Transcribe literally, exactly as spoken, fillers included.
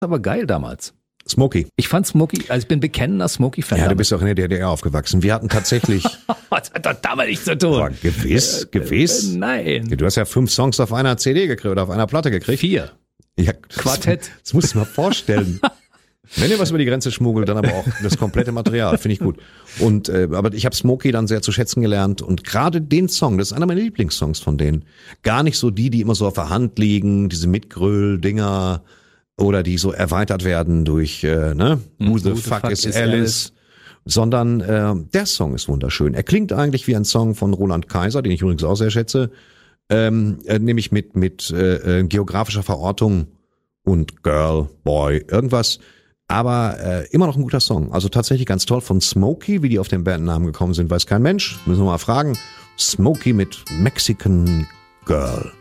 aber geil damals. Smokey. Ich fand Smokey, also ich bin bekennender Smokey-Fan. Ja, du damals. bist auch in der D D R aufgewachsen. Wir hatten tatsächlich... Was hat das damit nichts zu tun? Boah, gewiss, gewiss. Äh, nein. Du hast ja fünf Songs auf einer C D gekriegt oder auf einer Platte gekriegt. Vier. Ja, Quartett. Das, das musst du dir mal vorstellen. Wenn ihr was über die Grenze schmuggelt, dann aber auch das komplette Material, finde ich gut. Und äh, aber ich habe Smokey dann sehr zu schätzen gelernt und gerade den Song, das ist einer meiner Lieblingssongs von denen. Gar nicht so die, die immer so auf der Hand liegen, diese Mitgröl-Dinger oder die so erweitert werden durch äh, ne, Who the, Who the fuck, fuck is, is Alice, Alice, sondern äh, der Song ist wunderschön. Er klingt eigentlich wie ein Song von Roland Kaiser, den ich übrigens auch sehr schätze, ähm, äh, nämlich mit mit äh, geografischer Verortung und Girl, Boy, irgendwas. Aber äh, immer noch ein guter Song. Also tatsächlich ganz toll von Smokey. Wie die auf den Bandnamen gekommen sind, weiß kein Mensch. Müssen wir mal fragen. Smokey mit Mexican Girl.